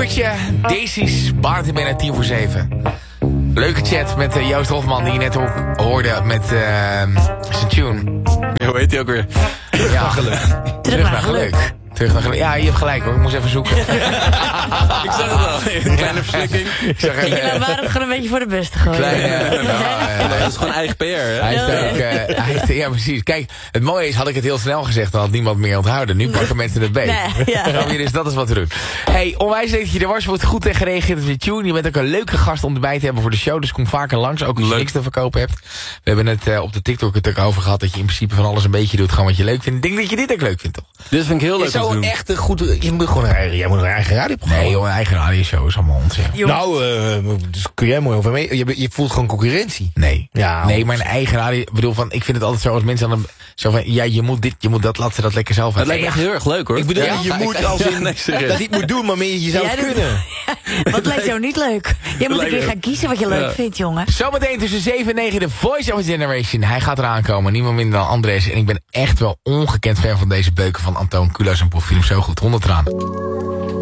uurtje. Daisy's Bart, ik ben het 6:50. Leuke chat met Joost Hofman, die je net hoorde met zijn tune. Ja, hoe heet hij ook weer? Ja, geluk. Terug naar geluk. Terug naar geluk. Ja, je hebt gelijk hoor, ik moest even zoeken. Ik zag het wel, een kleine verslikking. Je laat het gewoon een beetje voor de beste gooien. Dat is gewoon eigen PR, hè? Ja, precies. Kijk, het mooie is, had ik het heel snel gezegd, dan had niemand meer onthouden. Nu pakken mensen het beet. Dus dat is wat te doen. Hey, onwijs leuk dat je er was. Je wordt goed tegen gereageerd op je tune. Je bent ook een leuke gast om erbij te hebben voor de show. Dus kom vaker langs, ook als je niks te verkopen hebt. We hebben het op de TikTok het ook over gehad, dat je in principe van alles een beetje doet. Gewoon wat je leuk vindt. Ik denk dat je dit ook leuk vindt, toch? Dit vind ik heel leuk. Echt een goed. Je moet gewoon jij moet een eigen radioprogramma. Nee, joh, een eigen radioshow is allemaal onzin. Nou, dus kun jij mooi over mee. Je voelt gewoon concurrentie. Nee. Ja, nee, maar een eigen radio. Ik bedoel, ik vind het altijd zo als mensen dan zo van, ja, je moet dit, je moet dat, laat ze dat lekker zelf uit. Het lijkt me echt heel erg leuk, hoor. Ik bedoel, je moet als in dat niet moet doen, maar meer je zou het kunnen. Wat lijkt jou niet leuk? Je moet een keer gaan kiezen wat je leuk vindt, jongen. Zometeen tussen 7 en 9 de Voice of a Generation. Hij gaat eraan komen. Niemand minder dan Andres. En ik ben echt wel ongekend fan van deze beuken van Antoon Kulas en Profiel. Zo goed, 100 traan.